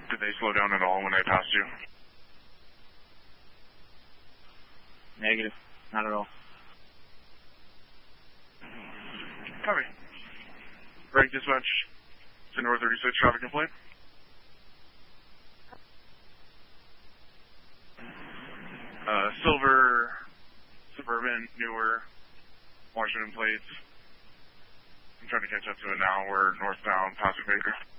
Did they slow down at all when they passed you? Negative. Not at all. Copy. Break dispatch to North 36, traffic complaint. Silver, Suburban, newer, Washington plates. I'm trying to catch up to it now. We're northbound, Pacific Baker.